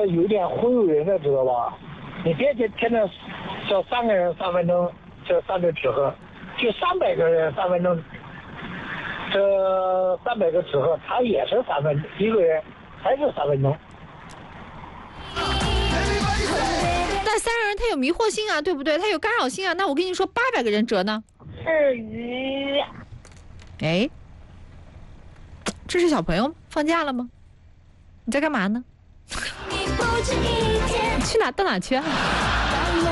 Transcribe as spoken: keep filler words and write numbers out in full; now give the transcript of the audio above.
有点忽悠人的，知道吧？你别天天天叫三个人三分钟，这三个纸鹤，就三百个人三分钟，这三百个纸鹤，他也是三分，一个人还是三分钟。 那三个人他有迷惑性啊，对不对？他有干扰性啊。那我跟你说，八百个人折呢？ 是鱼。 哎，这是小朋友放假了吗？你在干嘛呢？去哪到哪去啊？